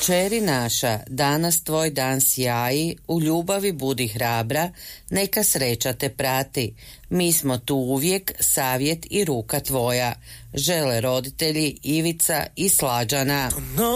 Kćeri naša, danas tvoj dan sjaji, u ljubavi budi hrabra, neka sreća te prati. Mi smo tu uvijek, savjet i ruka tvoja. Žele roditelji Ivica i Slađana.